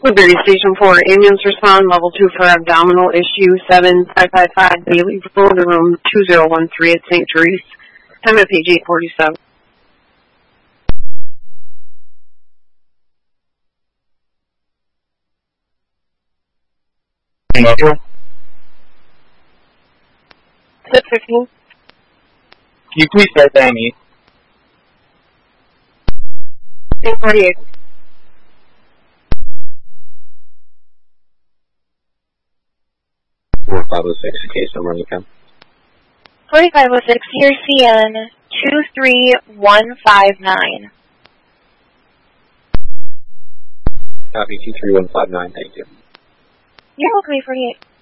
Woodbury Station 4, ambulance respond, level 2 for abdominal issue 7555, Bailey Road, room 2013 at St. Therese. Time at page 847. Thank you. Tip 15. Can you please start the ME? 848. 4506, case number on the account. 4506, here CN 23159. Copy 23159, thank you. You're welcome, 848.